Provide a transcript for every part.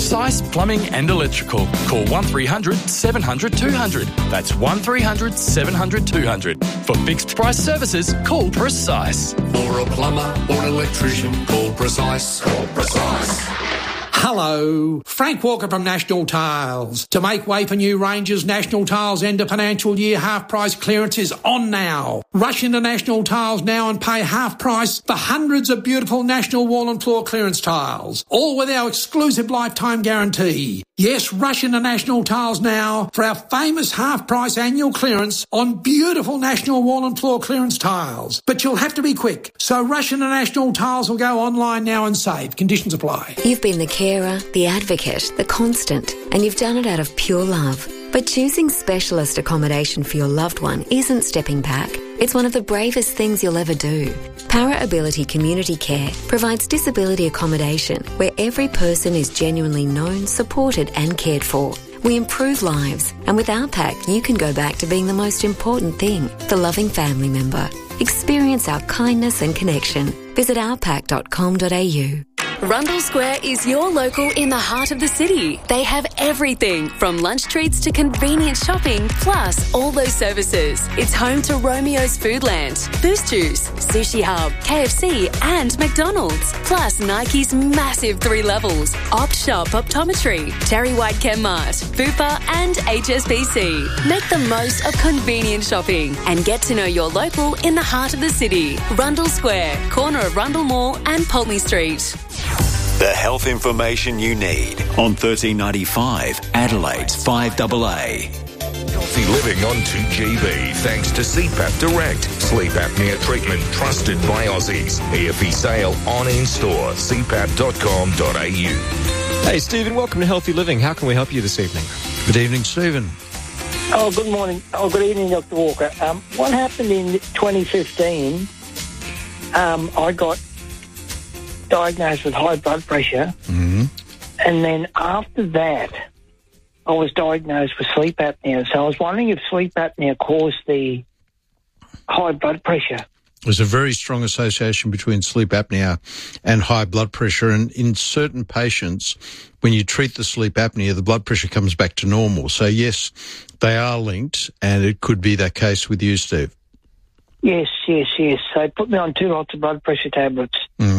Precise Plumbing and Electrical. Call 1300 700 200. That's 1300 700 200. For fixed price services, call Precise. For a plumber or an electrician, call Precise. Call Precise. Hello, Frank Walker from National Tiles. To make way for new ranges, National Tiles end of financial year half price clearance is on now. Rush into National Tiles now and pay half price for hundreds of beautiful National wall and floor clearance tiles, all with our exclusive lifetime guarantee. Yes, rush into National Tiles now for our famous half price annual clearance on beautiful National wall and floor clearance tiles. But you'll have to be quick, so rush into National Tiles or go online now and save. Conditions apply. You've been the carer, the advocate, the constant, and you've done it out of pure love. But choosing specialist accommodation for your loved one isn't stepping back. It's one of the bravest things you'll ever do. Para Ability Community Care provides disability accommodation where every person is genuinely known, supported and cared for. We improve lives, and with OurPack you can go back to being the most important thing, the loving family member. Experience our kindness and connection. Visit ourpack.com.au. Rundle Square is your local in the heart of the city. They have everything from lunch treats to convenient shopping, plus all those services. It's home to Romeo's Foodland, Boost Juice, Sushi Hub, KFC and McDonald's. Plus Nike's massive 3 levels, Opt Shop Optometry, Terry White Chemmart, Bupa and HSBC. Make the most of convenient shopping and get to know your local in the heart of the city. Rundle Square, corner of Rundle Mall and Pulteney Street. The health information you need on 1395 Adelaide's 5AA. Healthy living on 2GB thanks to CPAP Direct. Sleep apnea treatment trusted by Aussies. EFE sale on in-store. cpap.com.au. Hey, Stephen, welcome to Healthy Living. How can we help you this evening? Good evening, Stephen. Oh, good morning. Oh, good evening, Dr. Walker. What happened in 2015, I got diagnosed with high blood pressure, and then after that I was diagnosed with sleep apnea. So I was wondering if sleep apnea caused the high blood pressure. There's a very strong association between sleep apnea and high blood pressure, and in certain patients, when you treat the sleep apnea, the blood pressure comes back to normal. So yes, they are linked, and it could be that case with you, Steve. Yes. They put me on 2 lots of blood pressure tablets.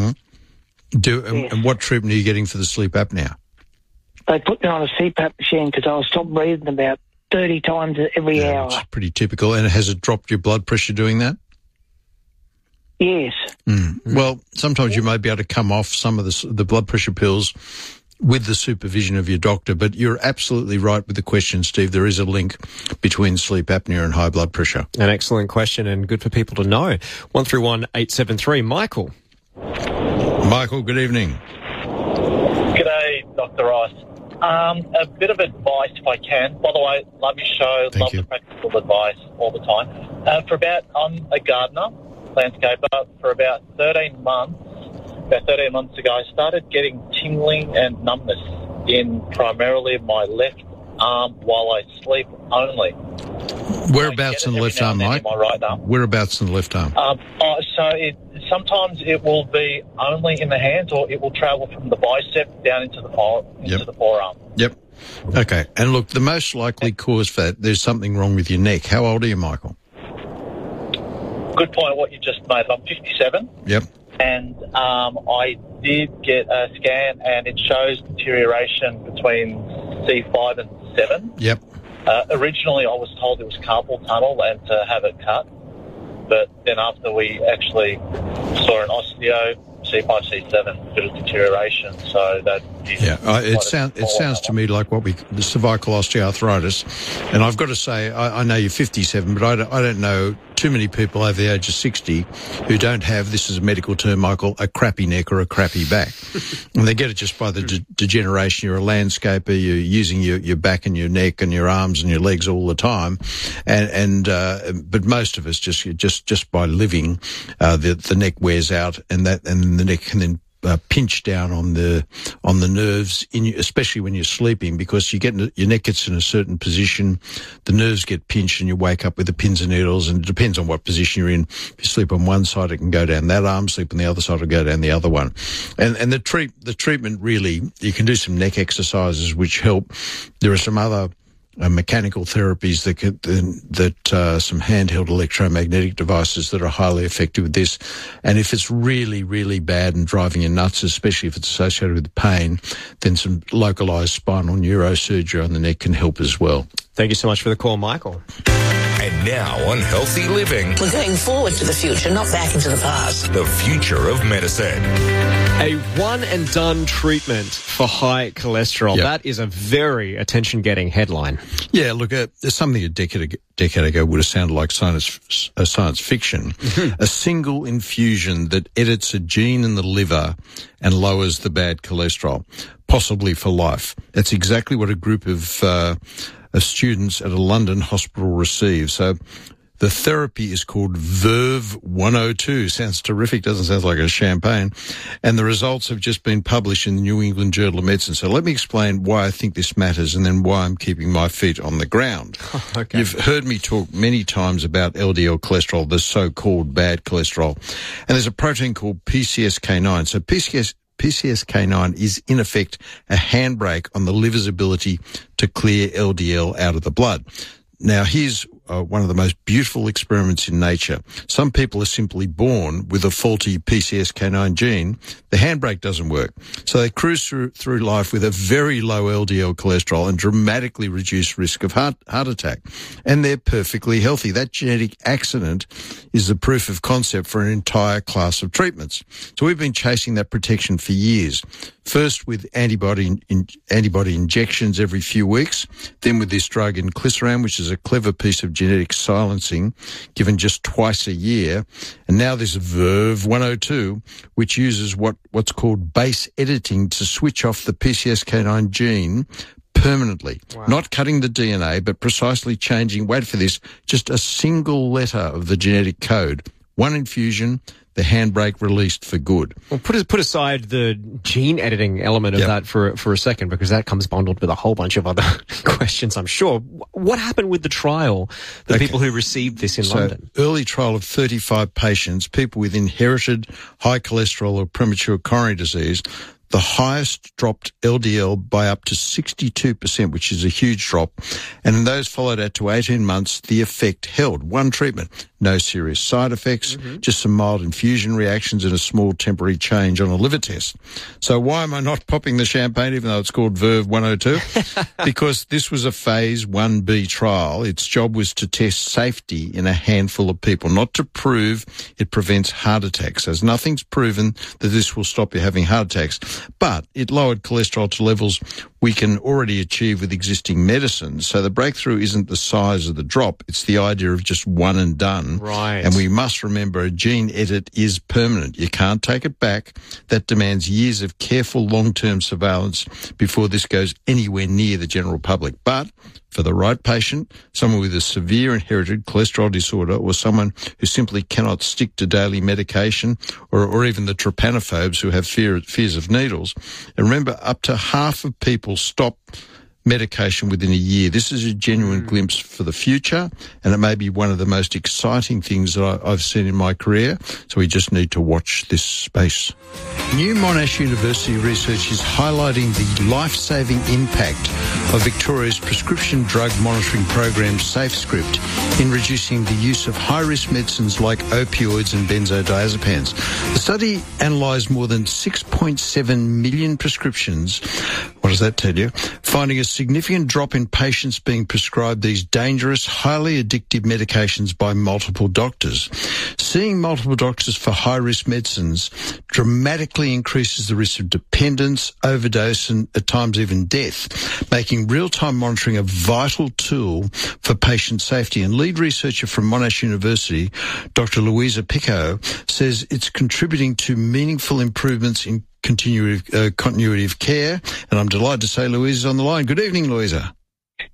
And what treatment are you getting for the sleep apnea? They put me on a CPAP machine because I was stopped breathing about 30 times every hour. Which is pretty typical. And has it dropped your blood pressure doing that? Yes. Well, sometimes you may be able to come off some of the blood pressure pills with the supervision of your doctor, but you're absolutely right with the question, Steve. There is a link between sleep apnea and high blood pressure. An excellent question and good for people to know. 131-873. Michael. Michael, good evening. G'day, Dr. Rice. A bit of advice, if I can. By the way, love your show. Thank love you. the practical advice all the time. I'm a gardener, landscaper. For about 13 months ago, I started getting tingling and numbness in primarily my left arm while I sleep only. Whereabouts in the left arm, Mike? My right arm. Whereabouts in the left arm? Sometimes it will be only in the hands, or it will travel from the bicep down into the forearm. Yep. Okay. And look, the most likely cause for that, there's something wrong with your neck. How old are you, Michael? Good point what you just made. I'm 57. Yep. And I did get a scan, and it shows deterioration between C5 and 7. Yep. Originally, I was told it was carpal tunnel and to have it cut. But then after we actually saw an osteo, C5, C7, bit of deterioration. So that is it sounds to me like the cervical osteoarthritis. And I've got to say, I know you're 57, but I don't know too many people over the age of 60 who don't have, this is a medical term, Michael, a crappy neck or a crappy back. And they get it just by the degeneration. You're a landscaper, you're using your back and your neck and your arms and your legs all the time. But most of us just by living, the neck wears out, and the neck can then pinch down on the nerves, especially when you're sleeping, because your neck gets in a certain position, the nerves get pinched, and you wake up with the pins and needles. And it depends on what position you're in. If you sleep on one side, it can go down that arm. Sleep on the other side, it'll go down the other one. And the treatment really, you can do some neck exercises which help. There are some other mechanical therapies some handheld electromagnetic devices that are highly effective with this. And if it's really, really bad and driving you nuts, especially if it's associated with pain, then some localized spinal neurosurgery on the neck can help as well. Thank you so much for the call, Michael. And now on Healthy Living. We're going forward to the future, not back into the past. The future of medicine. A one-and-done treatment for high cholesterol. Yep. That is a very attention-getting headline. Yeah, look, there's something a decade ago would have sounded like science fiction. A single infusion that edits a gene in the liver and lowers the bad cholesterol, possibly for life. That's exactly what a group of students at a London hospital received. So the therapy is called Verve 102. Sounds terrific, doesn't sound like a champagne. And the results have just been published in the New England Journal of Medicine. So let me explain why I think this matters and then why I'm keeping my feet on the ground. Okay. You've heard me talk many times about LDL cholesterol, the so-called bad cholesterol. And there's a protein called PCSK9. So PCSK9 is, in effect, a handbrake on the liver's ability to clear LDL out of the blood. Now, here's one of the most beautiful experiments in nature. Some people are simply born with a faulty PCSK9 gene. The handbrake doesn't work. So they cruise through life with a very low LDL cholesterol and dramatically reduced risk of heart attack. And they're perfectly healthy. That genetic accident is the proof of concept for an entire class of treatments. So we've been chasing that protection for years. First with antibody injections every few weeks, then with this drug inclisiran, which is a clever piece of genetic silencing given just twice a year, and now this Verve 102, which uses what's called base editing to switch off the PCSK9 gene permanently. Wow. Not cutting the DNA, but precisely changing, wait for this, just a single letter of the genetic code. One infusion, the handbrake released for good. Well, put aside the gene editing element of that for a second, because that comes bundled with a whole bunch of other questions, I'm sure. What happened with the trial, the people who received this in London? Early trial of 35 patients, people with inherited high cholesterol or premature coronary disease. The highest dropped LDL by up to 62%, which is a huge drop. And in those followed out to 18 months, the effect held. One treatment, no serious side effects, just some mild infusion reactions and a small temporary change on a liver test. So why am I not popping the champagne, even though it's called Verve 102? Because this was a phase 1B trial. Its job was to test safety in a handful of people, not to prove it prevents heart attacks. As nothing's proven that this will stop you having heart attacks. But it lowered cholesterol to levels we can already achieve with existing medicines. So the breakthrough isn't the size of the drop. It's the idea of just one and done. Right. And we must remember a gene edit is permanent. You can't take it back. That demands years of careful long-term surveillance before this goes anywhere near the general public. But for the right patient, someone with a severe inherited cholesterol disorder or someone who simply cannot stick to daily medication or even the trypanophobes who have fears of needles. And remember, up to half of people stop medication within a year. This is a genuine glimpse for the future, and it may be one of the most exciting things that I've seen in my career, so we just need to watch this space. New Monash University research is highlighting the life-saving impact of Victoria's prescription drug monitoring program SafeScript in reducing the use of high-risk medicines like opioids and benzodiazepines. The study analysed more than 6.7 million prescriptions. What does that tell you? Finding a significant drop in patients being prescribed these dangerous, highly addictive medications by multiple doctors. Seeing multiple doctors for high-risk medicines dramatically increases the risk of dependence, overdose, and at times even death, making real-time monitoring a vital tool for patient safety. And lead researcher from Monash University, Dr. Louisa Picot, says it's contributing to meaningful improvements in continuity of care. And I'm delighted to say Louisa's on the line. Good evening, Louisa.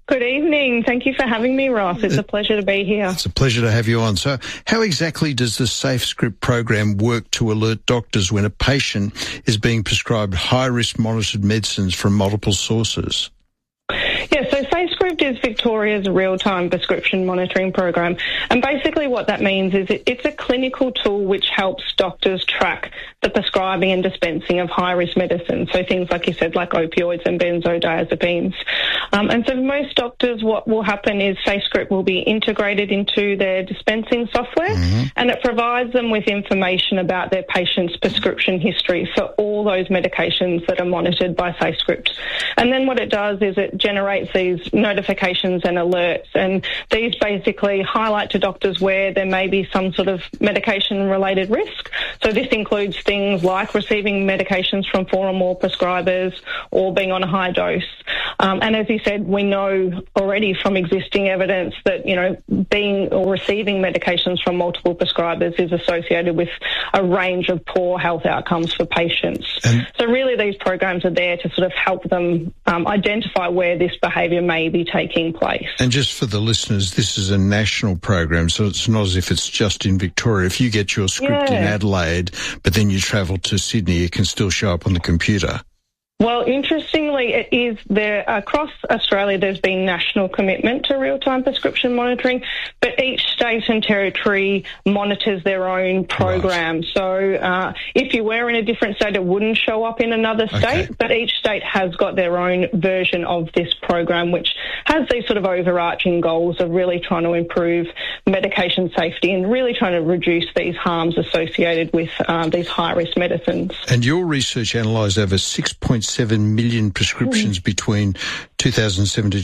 Good evening. Thank you for having me, Ross. It's a pleasure to be here. It's a pleasure to have you on. So how exactly does the SafeScript program work to alert doctors when a patient is being prescribed high-risk monitored medicines from multiple sources? Yeah, so SafeScript is Victoria's real-time prescription monitoring program. And basically what that means is it's a clinical tool which helps doctors track the prescribing and dispensing of high-risk medicines. So things like you said, like opioids and benzodiazepines. And so most doctors, what will happen is SafeScript will be integrated into their dispensing software, and it provides them with information about their patient's prescription history for all those medications that are monitored by SafeScript. And then what it does is it generates these notifications and alerts, and these basically highlight to doctors where there may be some sort of medication-related risk. So this includes things like receiving medications from 4 or more prescribers or being on a high dose. And as you said, we know already from existing evidence that, being or receiving medications from multiple prescribers is associated with a range of poor health outcomes for patients. So really these programs are there to sort of help them identify where this behaviour may be taking place. And just for the listeners, this is a national program, so it's not as if it's just in Victoria. If you get your script in Adelaide, but then you travel to Sydney, it can still show up on the computer. Well, interestingly, it is there across Australia. There's been national commitment to real-time prescription monitoring, but each state and territory monitors their own program. Right. So if you were in a different state, it wouldn't show up in another state, but each state has got their own version of this program, which has these sort of overarching goals of really trying to improve medication safety and really trying to reduce these harms associated with these high-risk medicines. And your research analysed over 6.7 million prescriptions between 2017 to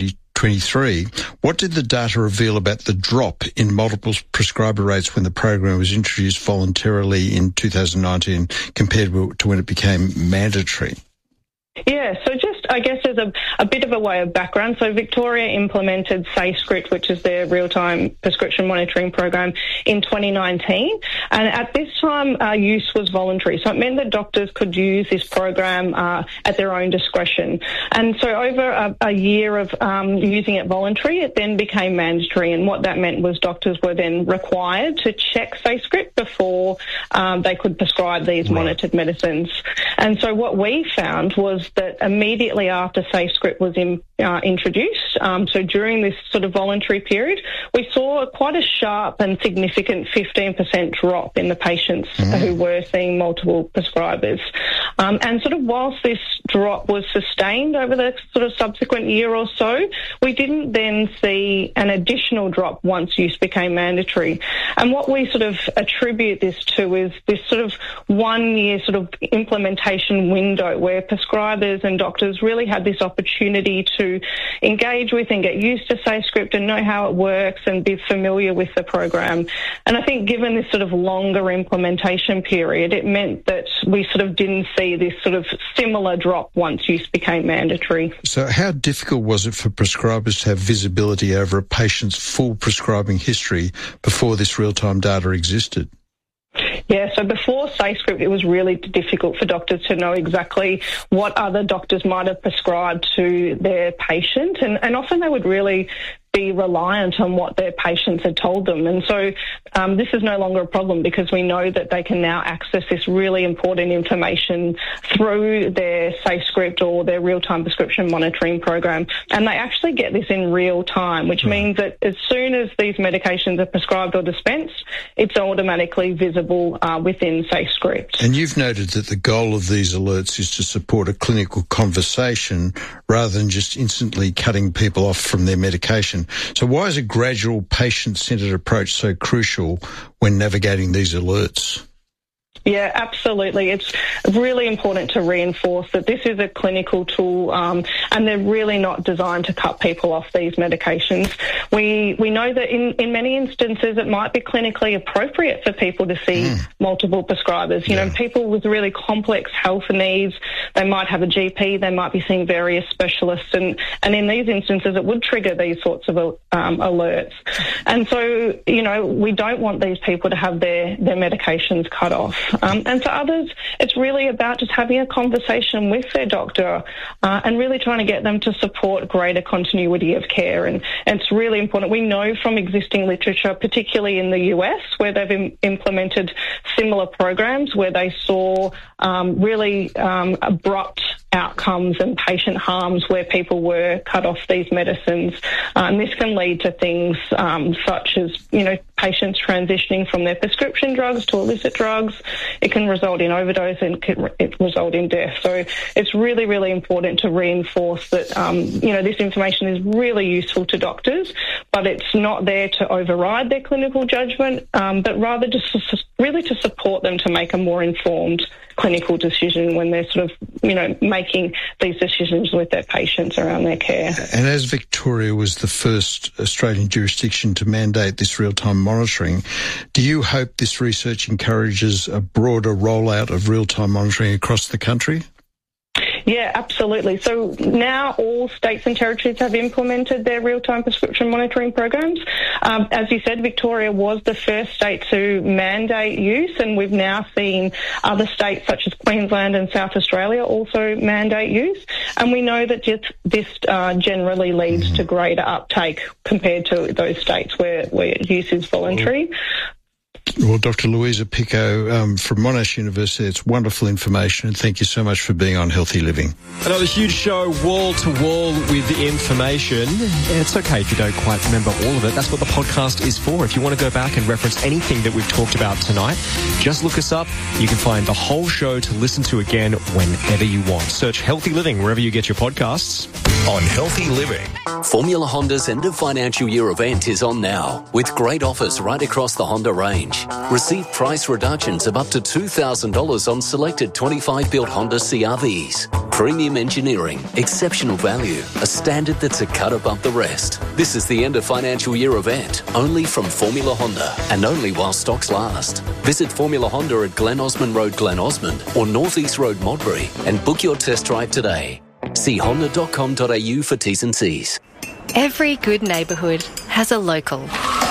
2023. What did the data reveal about the drop in multiple prescriber rates when the program was introduced voluntarily in 2019 compared to when it became mandatory? Yeah, so just, I guess, as a bit of a way of background, so Victoria implemented SafeScript, which is their real-time prescription monitoring program, in 2019, and at this time, use was voluntary, so it meant that doctors could use this program at their own discretion. And so over a year of using it voluntary, it then became mandatory, and what that meant was doctors were then required to check SafeScript before they could prescribe these monitored medicines. And so what we found was that immediately after SafeScript was introduced, so during this sort of voluntary period, we saw quite a sharp and significant 15% drop in the patients who were seeing multiple prescribers. And sort of whilst this drop was sustained over the sort of subsequent year or so, we didn't then see an additional drop once use became mandatory. And what we sort of attribute this to is this sort of 1 year sort of implementation window where prescribers and doctors really had this opportunity to engage with and get used to SafeScript and know how it works and be familiar with the program. And I think given this sort of longer implementation period, it meant that we sort of didn't see this sort of similar drop once use became mandatory. So how difficult was it for prescribers to have visibility over a patient's full prescribing history before this real-time data existed? Yeah, so before SafeScript, it was really difficult for doctors to know exactly what other doctors might have prescribed to their patient, and often they would really be reliant on what their patients had told them. And so this is no longer a problem because we know that they can now access this really important information through their SafeScript or their real-time prescription monitoring program. And they actually get this in real time, which means that as soon as these medications are prescribed or dispensed, it's automatically visible within SafeScript. And you've noted that the goal of these alerts is to support a clinical conversation rather than just instantly cutting people off from their medication. So why is a gradual patient-centred approach so crucial when navigating these alerts? Yeah, absolutely. It's really important to reinforce that this is a clinical tool and they're really not designed to cut people off these medications. We know that in many instances it might be clinically appropriate for people to see multiple prescribers. You know, people with really complex health needs, they might have a GP, they might be seeing various specialists, and in these instances it would trigger these sorts of alerts. And so, you know, we don't want these people to have their medications cut off. And for others, it's really about just having a conversation with their doctor and really trying to get them to support greater continuity of care. And it's really important. We know from existing literature, particularly in the US, where they've implemented similar programs where they saw really abrupt outcomes and patient harms where people were cut off these medicines. And this can lead to things such as, patients transitioning from their prescription drugs to illicit drugs. It can result in overdose and it result in death. So it's really, really important to reinforce that, this information is really useful to doctors, but it's not there to override their clinical judgment, but rather just really to support them to make a more informed clinical decision when they're sort of, making these decisions with their patients around their care. And as Victoria was the first Australian jurisdiction to mandate this real-time monitoring, do you hope this research encourages a broader rollout of real-time monitoring across the country? Yeah, absolutely. So now all states and territories have implemented their real-time prescription monitoring programs. As you said, Victoria was the first state to mandate use, and we've now seen other states such as Queensland and South Australia also mandate use. And we know that this generally leads to greater uptake compared to those states where use is voluntary. Well, Dr. Louisa Pico from Monash University, it's wonderful information, and thank you so much for being on Healthy Living. Another huge show, wall to wall with information. It's okay if you don't quite remember all of it. That's what the podcast is for. If you want to go back and reference anything that we've talked about tonight, just look us up. You can find the whole show to listen to again whenever you want. Search Healthy Living wherever you get your podcasts. On Healthy Living. Formula Honda's end of financial year event is on now, with great offers right across the Honda range. Receive price reductions of up to $2,000 on selected 25-built Honda CR-Vs. Premium engineering, exceptional value, a standard that's a cut above the rest. This is the end of financial year event, only from Formula Honda, and only while stocks last. Visit Formula Honda at Glen Osmond Road, Glen Osmond, or North East Road, Modbury, and book your test drive today. See honda.com.au for T's and C's. Every good neighbourhood has a local.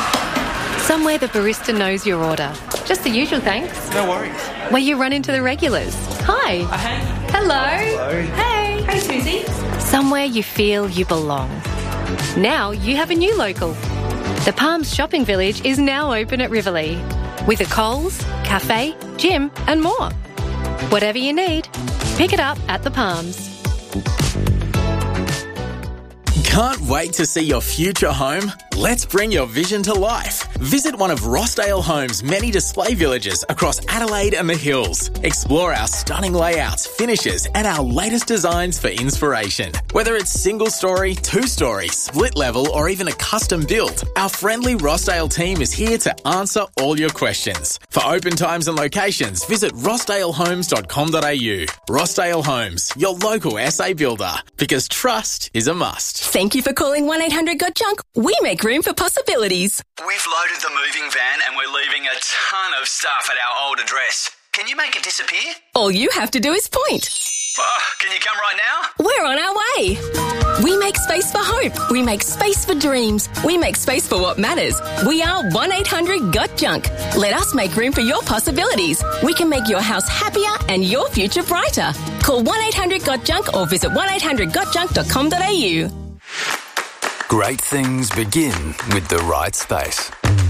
Somewhere the barista knows your order. Just the usual, thanks. No worries. Where you run into the regulars. Hi. Hey. Hello. Hello. Hey. Hey, Susie. Somewhere you feel you belong. Now you have a new local. The Palms Shopping Village is now open at Riverlea, with a Coles, cafe, gym and more. Whatever you need, pick it up at the Palms. Can't wait to see your future home? Let's bring your vision to life. Visit one of Rossdale Homes' many display villages across Adelaide and the Hills. Explore our stunning layouts, finishes, and our latest designs for inspiration. Whether it's single story, two-story, split level, or even a custom build, our friendly Rossdale team is here to answer all your questions. For open times and locations, visit rossdalehomes.com.au. Rossdale Homes, your local SA builder, because trust is a must. Thank you for calling 1-800-GOT-JUNK. We make room for possibilities. We've loaded the moving van and we're leaving a ton of stuff at our old address. Can you make it disappear? All you have to do is point. Can you come right now? We're on our way. We make space for hope. We make space for dreams. We make space for what matters. We are 1-800-GOT-JUNK. Let us make room for your possibilities. We can make your house happier and your future brighter. Call 1-800-GOT-JUNK or visit 1-800-GOTJUNK.com.au. Great things begin with the right space.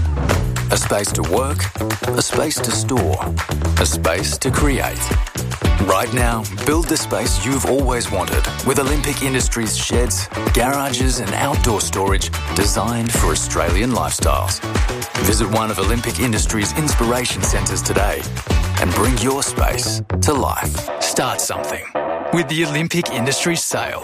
A space to work, a space to store, a space to create. Right now, build the space you've always wanted with Olympic Industries sheds, garages and outdoor storage designed for Australian lifestyles. Visit one of Olympic Industries' inspiration centres today and bring your space to life. Start something with the Olympic Industries sale.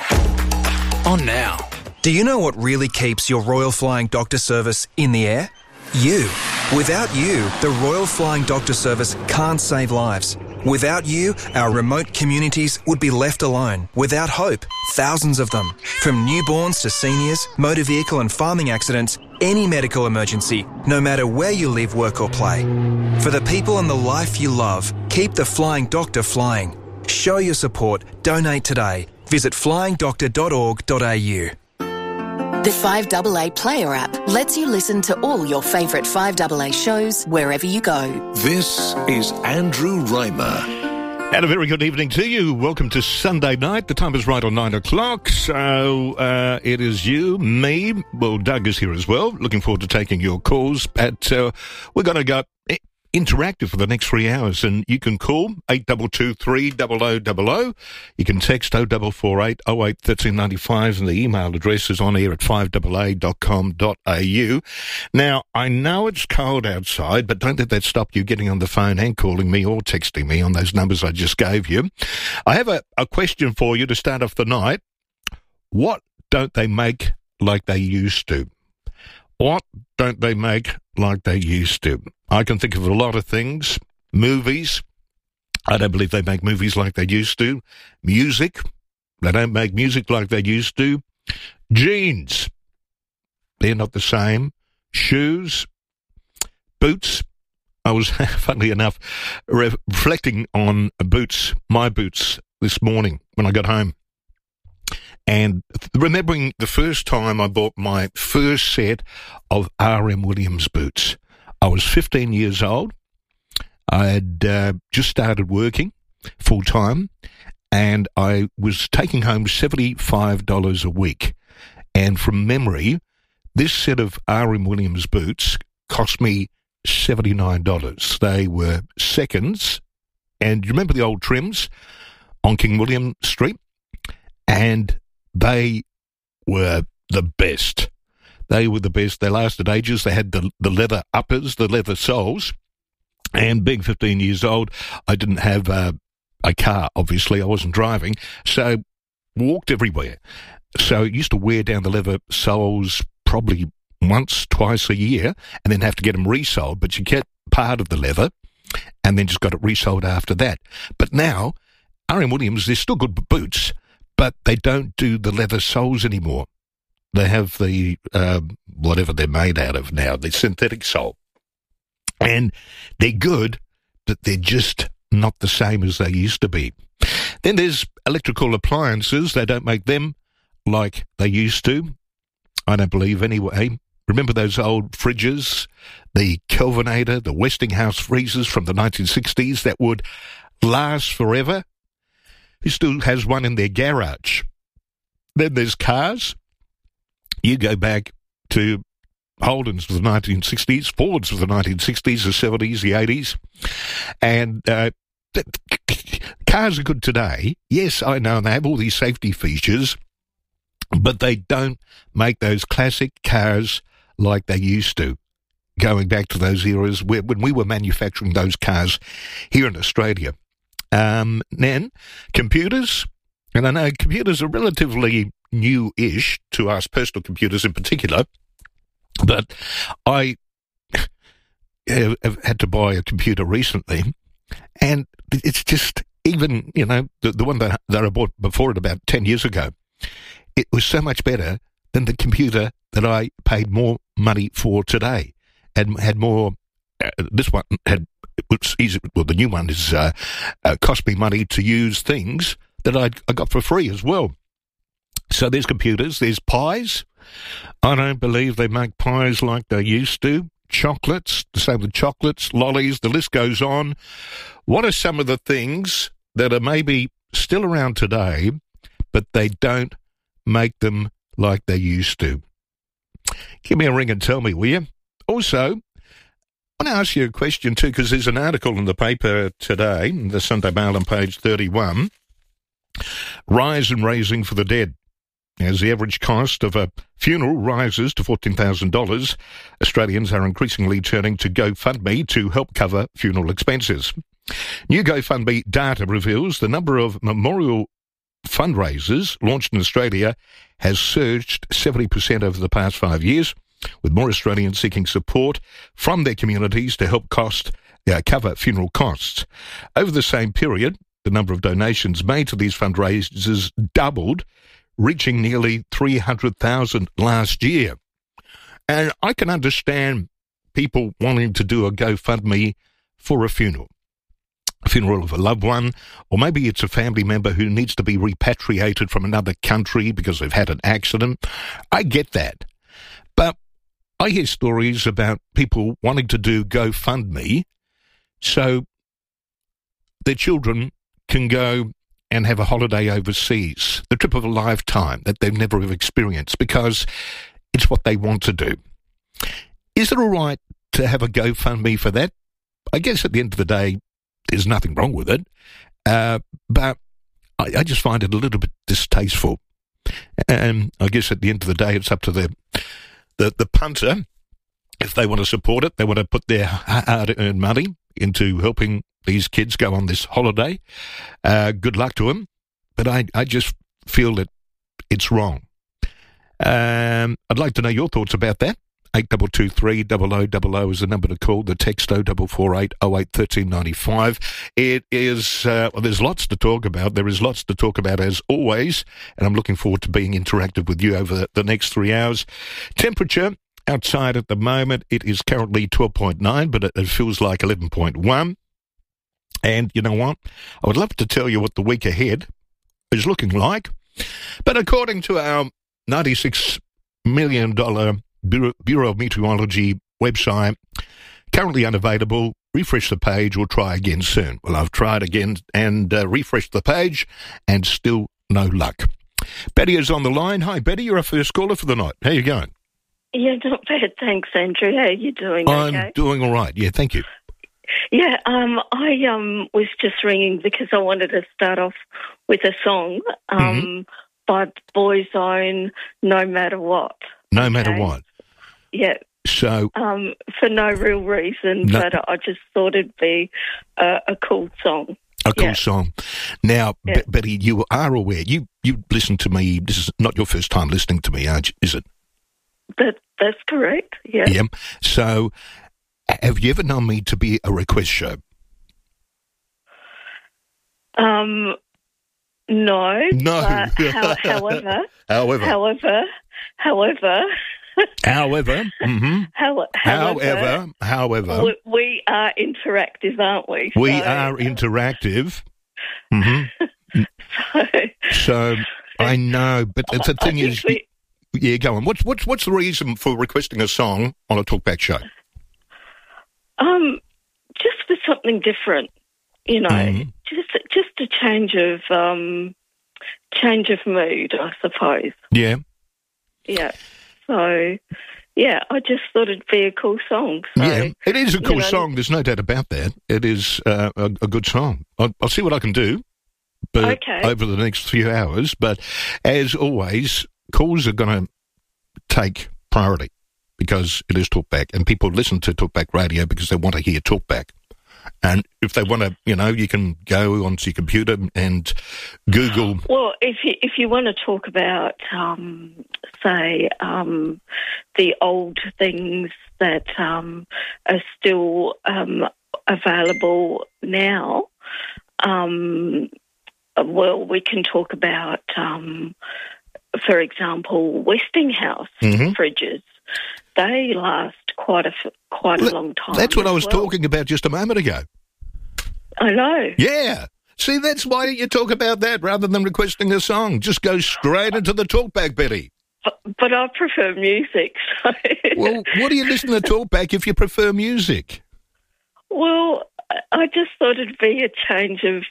On now. Do you know what really keeps your Royal Flying Doctor Service in the air? You. Without you, the Royal Flying Doctor Service can't save lives. Without you, our remote communities would be left alone, without hope, thousands of them. From newborns to seniors, motor vehicle and farming accidents, any medical emergency, no matter where you live, work or play. For the people and the life you love, keep the Flying Doctor flying. Show your support. Donate today. Visit flyingdoctor.org.au. The 5AA Player app lets you listen to all your favourite 5AA shows wherever you go. This is Andrew Raymer. And a very good evening to you. Welcome to Sunday night. The time is right on 9 o'clock. So it is you, me, well, Doug is here as well. Looking forward to taking your calls. We're going to go interactive for the next 3 hours, and you can call 822 30000. You can text 0448 08 1395, and the email address is on air at 5AA.com.au. Now, I know it's cold outside, but don't let that stop you getting on the phone and calling me or texting me on those numbers I just gave you. I have a question for you to start off the night. What don't they make like they used to? What don't they make like they used to? I can think of a lot of things. Movies. I don't believe they make movies like they used to. Music. They don't make music like they used to. Jeans. They're not the same. Shoes. Boots. I was, funnily enough, reflecting on boots, my boots, this morning when I got home. And remembering the first time I bought my first set of R.M. Williams boots. I was 15 years old. I had just started working full-time, and I was taking home $75 a week. And from memory, this set of R.M. Williams boots cost me $79. They were seconds. And you remember the old trims on King William Street? And they were the best. They were the best. They lasted ages. They had the leather uppers, the leather soles. And being 15 years old, I didn't have a car, obviously. I wasn't driving. So walked everywhere. So I used to wear down the leather soles probably once, twice a year, and then have to get them resold. But you get part of the leather and then just got it resold after that. But now, R.M. Williams, they're still good boots, but they don't do the leather soles anymore. They have the, whatever they're made out of now, the synthetic sole. And they're good, but they're just not the same as they used to be. Then there's electrical appliances. They don't make them like they used to. I don't believe anyway. Remember those old fridges, the Kelvinator, the Westinghouse freezers from the 1960s that would last forever? Who still has one in their garage? Then there's cars. You go back to Holdens of the 1960s, Fords of the 1960s, the 70s, the 80s, and cars are good today. Yes, I know, and they have all these safety features, but they don't make those classic cars like they used to, going back to those eras when we were manufacturing those cars here in Australia. Then, computers, and I know computers are relatively new-ish to us, personal computers in particular, but I have had to buy a computer recently, and it's just, even, you know, the one that I bought before it about 10 years ago, it was so much better than the computer that I paid more money for today, and had more, this one had, it's easy, well, the new one is cost me money to use things that I got for free as well. So there's computers, there's pies. I don't believe they make pies like they used to. Chocolates, the same with chocolates, lollies, the list goes on. What are some of the things that are maybe still around today, but they don't make them like they used to? Give me a ring and tell me, will you? Also, I want to ask you a question too, because there's an article in the paper today, the Sunday Mail on page 31, Rise in Raising for the Dead. As the average cost of a funeral rises to $14,000, Australians are increasingly turning to GoFundMe to help cover funeral expenses. New GoFundMe data reveals the number of memorial fundraisers launched in Australia has surged 70% over the past 5 years, with more Australians seeking support from their communities to help cover funeral costs. Over the same period, the number of donations made to these fundraisers doubled, reaching nearly 300,000 last year. And I can understand people wanting to do a GoFundMe for a funeral. funeral of a loved one, or maybe it's a family member who needs to be repatriated from another country because they've had an accident. I get that. But I hear stories about people wanting to do GoFundMe so their children can go and have a holiday overseas, the trip of a lifetime that they've never experienced, because it's what they want to do. Is it all right to have a GoFundMe for that? I guess at the end of the day, there's nothing wrong with it, but I just find it a little bit distasteful. And I guess at the end of the day, it's up to the punter. If they want to support it, they want to put their hard-earned money into helping these kids go on this holiday. Good luck to them. But I just feel that it's wrong. I'd like to know your thoughts about that. 8223 0000 is the number to call. The text 0448 08 1395. It is, there's lots to talk about. There is lots to talk about as always, and I'm looking forward to being interactive with you over the next 3 hours. Temperature outside at the moment, it is currently 12.9, but it feels like 11.1. And you know what? I would love to tell you what the week ahead is looking like, but according to our $96 million Bureau of Meteorology website, currently unavailable. Refresh the page or try again soon. Well, I've tried again and refreshed the page and still no luck. Betty is on the line. Hi, Betty. You're our first caller for the night. How you going? Yeah, not bad. Thanks, Andrew. How are you doing? I'm doing all right. Yeah, thank you. Yeah, I was just ringing because I wanted to start off with a song by Boyzone, No Matter What. No Matter What. Yeah. So, for no real reason, but I just thought it'd be a cool song. A cool song. Now, Betty, you are aware. You listen to me. This is not your first time listening to me, is it? That's correct. Yeah. Yeah. So, have you ever known me to be a request show? No. No. However. However, we are interactive, aren't we? We are interactive. So I know, but the thing is, yeah, go on. What's the reason for requesting a song on a talkback show? Just for something different, you know, just a change of mood, I suppose. Yeah. Yeah. So, yeah, I just thought it'd be a cool song. So, yeah, it is a cool song. There's no doubt about that. It is a good song. I'll see what I can do over the next few hours. But as always, calls are going to take priority because it is Talkback, and people listen to Talkback radio because they want to hear Talkback. And if they want to, you know, you can go onto your computer and Google. Well, if you want to talk about, say, the old things that are still available now, well, we can talk about, for example, Westinghouse fridges. They last quite a long time. That's what I was talking about just a moment ago. I know. Yeah. See, that's why you talk about that rather than requesting a song. Just go straight into the talkback, Betty. But I prefer music. So. Well, what do you listen to talkback if you prefer music? Well, I just thought it'd be a change of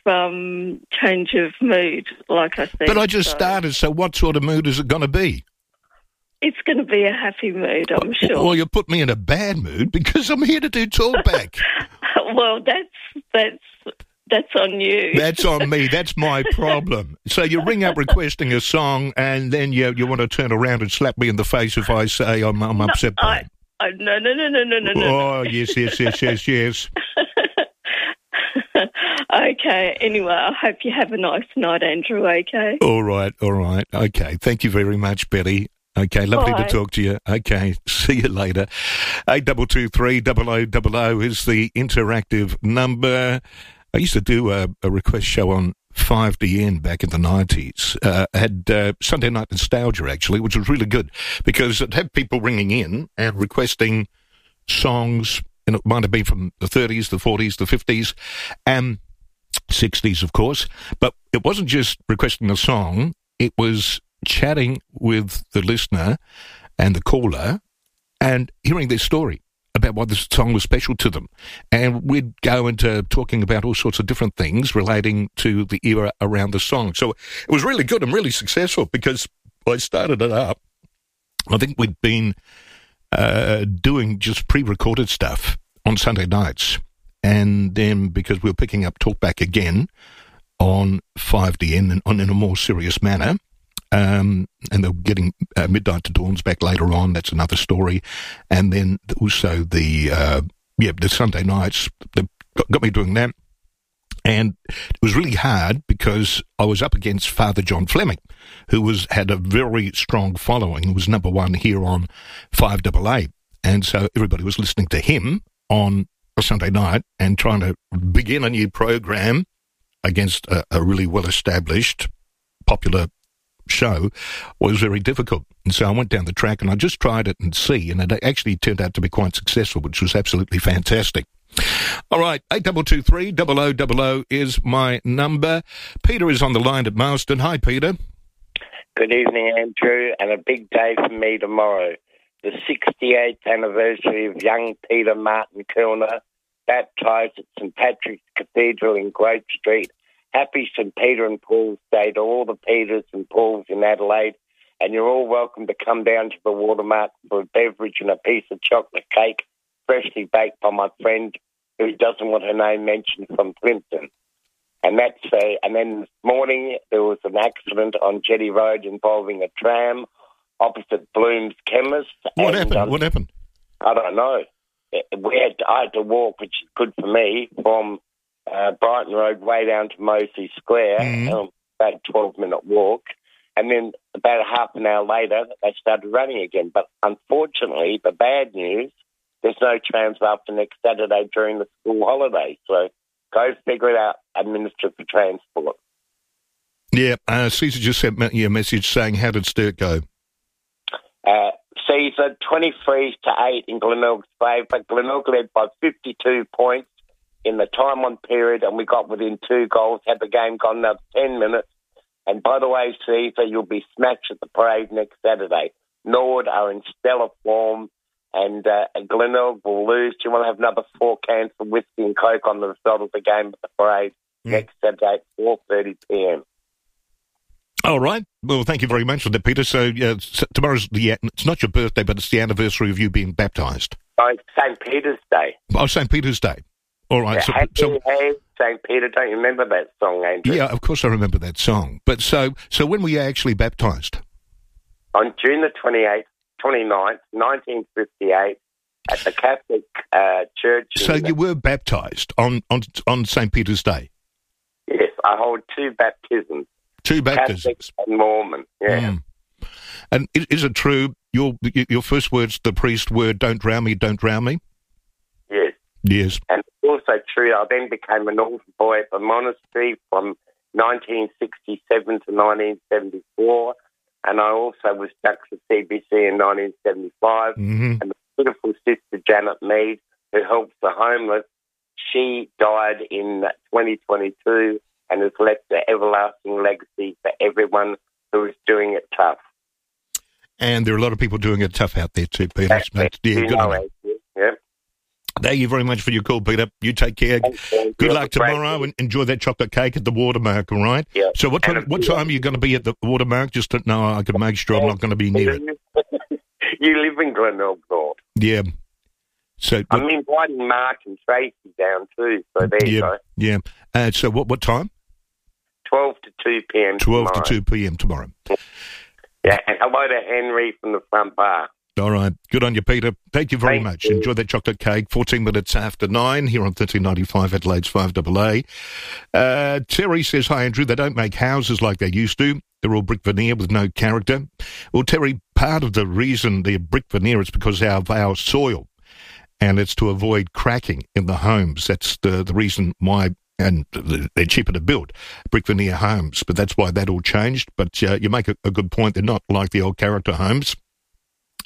mood, like I said. But I just started, so what sort of mood is it going to be? It's going to be a happy mood, I'm sure. Well, you put me in a bad mood because I'm here to do talkback. Well, that's on you. That's on me. That's my problem. So you ring up requesting a song, and then you want to turn around and slap me in the face if I say I'm upset by it. No. Oh, yes. Okay, anyway, I hope you have a nice night, Andrew, okay? All right. Okay, thank you very much, Betty. Okay, lovely to talk to you. Okay, see you later. 8223 0000 is the interactive number. I used to do a request show on 5DN back in the 90s. Had Sunday Night Nostalgia, actually, which was really good because it had people ringing in and requesting songs, and it might have been from the 30s, the 40s, the 50s, and 60s, of course. But it wasn't just requesting a song, it was chatting with the listener and the caller and hearing their story about why this song was special to them. And we'd go into talking about all sorts of different things relating to the era around the song. So it was really good and really successful because I started it up. I think we'd been doing just pre-recorded stuff on Sunday nights. And then because we were picking up Talkback again on 5DN in a more serious manner, and they were getting Midnight to Dawn's back later on. That's another story. And then also the Sunday nights, they got me doing that. And it was really hard because I was up against Father John Fleming, who had a very strong following, was number one here on 5AA. And so everybody was listening to him on a Sunday night and trying to begin a new program against a really well-established, popular show was very difficult. And so I went down the track and I just tried it and see, and it actually turned out to be quite successful, which was absolutely fantastic. All right, 8223 0000 is my number. Peter is on the line at Marsden. Hi, Peter. Good evening, Andrew, and a big day for me tomorrow. The 68th anniversary of young Peter Martin Kilner, baptised at St Patrick's Cathedral in Grove Street. Happy St Peter and Paul's Day to all the Peters and Pauls in Adelaide, and you're all welcome to come down to the Watermark for a beverage and a piece of chocolate cake, freshly baked by my friend who doesn't want her name mentioned from Clinton. And then this morning there was an accident on Jetty Road involving a tram opposite Bloom's Chemist. What happened? I don't know. I had to walk, which is good for me, from Brighton Road way down to Moseley Square, about a 12-minute walk. And then about half an hour later, they started running again. But unfortunately, the bad news, there's no trams after next Saturday during the school holiday. So go figure it out, Minister for Transport. Yeah, Caesar just sent me a message saying, how did Sturt go? Caesar, 23-8 in Glenelg's favour. Glenelg led by 52 points in the time-on period, and we got within 2 goals, had the game gone another 10 minutes. And by the way, Caesar, you'll be smashed at the parade next Saturday. Nord are in stellar form, and Glenelg will lose. Do you want to have another 4 cans of whiskey and coke on the result of the game at the parade next Saturday at 4:30 p.m.? All right. Well, thank you very much for that, Peter. So tomorrow's it's not your birthday, but it's the anniversary of you being baptised. Oh, St. Peter's Day. Oh, St. Peter's Day. All right. Yeah, hey, St. Peter, don't you remember that song, Andrew? Yeah, of course I remember that song. But so when were you actually baptised? On June the 29th, 1958, at the Catholic Church. So you were baptised on St. Peter's Day? Yes, I hold 2 baptisms. 2 baptisms. Catholic and Mormon, yeah. And is it true, your first words to the priest were, don't drown me, don't drown me? Yes. Yes. And it's also true, I then became an altar boy at the monastery from 1967 to 1974, and I also was stuck to CBC in 1975, and the beautiful sister Janet Mead, who helps the homeless, she died in 2022 and has left an everlasting legacy for everyone who is doing it tough. And there are a lot of people doing it tough out there too, Peter. Thank you very much for your call, Peter. You take care. Good luck tomorrow and enjoy that chocolate cake at the Watermark, all right? Yeah. So what time are you going to be at the Watermark? Just to know I can make sure I'm not going to be near it. You live in Glenelg North. Yeah. So I'm inviting Mark and Tracy down too, so there you go. Yeah. So what time? 12 to 2 p.m. 12 to 2 p.m. tomorrow. Yeah, and hello to Henry from the front bar. All right. Good on you, Peter. Thank you very much. Enjoy that chocolate cake. 14 minutes after 9 here on 1395 Adelaide's 5AA. Terry says, hi, Andrew. They don't make houses like they used to. They're all brick veneer with no character. Well, Terry, part of the reason they're brick veneer is because of our soil, and it's to avoid cracking in the homes. That's the reason why. And they're cheaper to build, brick veneer homes, but that's why that all changed. But you make a good point. They're not like the old character homes.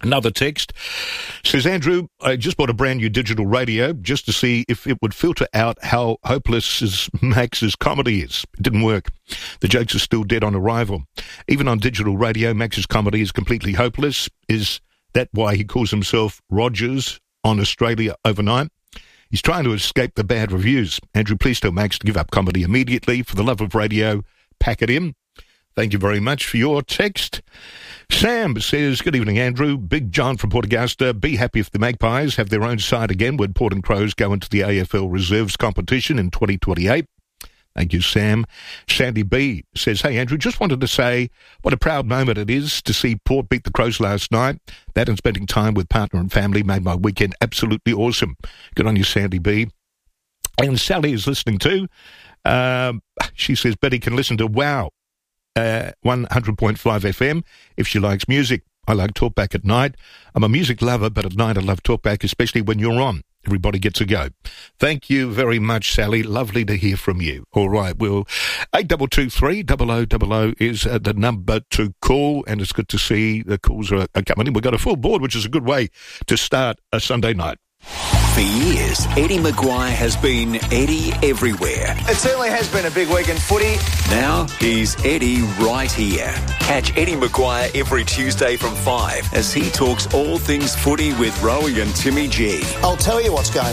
Another text says, Andrew, I just bought a brand new digital radio just to see if it would filter out how hopeless Max's comedy is. It didn't work. The jokes are still dead on arrival. Even on digital radio, Max's comedy is completely hopeless. Is that why he calls himself Rogers on Australia Overnight? He's trying to escape the bad reviews. Andrew, please tell Max to give up comedy immediately. For the love of radio, pack it in. Thank you very much for your text. Sam says, good evening, Andrew. Big John from Port Augusta. Be happy if the Magpies have their own side again when Port and Crows go into the AFL Reserves competition in 2028. Thank you, Sam. Sandy B says, hey, Andrew, just wanted to say what a proud moment it is to see Port beat the Crows last night. That and spending time with partner and family made my weekend absolutely awesome. Good on you, Sandy B. And Sally is listening too. She says, Betty can listen to Wow 100.5 FM if she likes music. I like Talkback at night. I'm a music lover, but at night I love Talkback, especially when you're on. Everybody gets a go. Thank you very much, Sally. Lovely to hear from you. All right, well, 8223 0000 is the number to call, and it's good to see the calls are coming in. We've got a full board, which is a good way to start a Sunday night. For years, Eddie Maguire has been Eddie everywhere. It certainly has been a big week in footy. Now he's Eddie right here. Catch Eddie Maguire every Tuesday from 5 as he talks all things footy with Rowie and Timmy G. I'll tell you what's going